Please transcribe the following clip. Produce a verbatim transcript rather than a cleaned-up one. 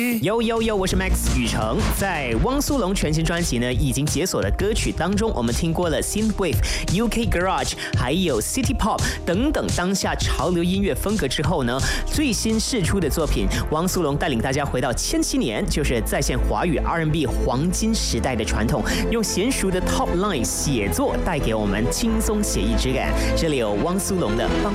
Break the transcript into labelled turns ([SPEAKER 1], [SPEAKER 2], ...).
[SPEAKER 1] 呦呦呦，我是 Max 雨成。在汪苏泷全新专辑呢已经解锁的歌曲当中，我们听过了 Synthwave、U K Garage， 还有 City Pop 等等当下潮流音乐风格之后呢，最新释出的作品，汪苏泷带领大家回到千禧年，就是再现华语 R and B 黄金时代的传统，用娴熟的 Top Line 写作带给我们轻松写意之感。这里有汪苏泷的。